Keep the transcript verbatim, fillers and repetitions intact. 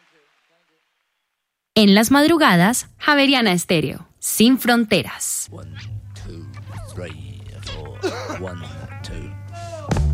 En las madrugadas, Javeriana Estéreo, sin fronteras. One, two, three, four. One, two.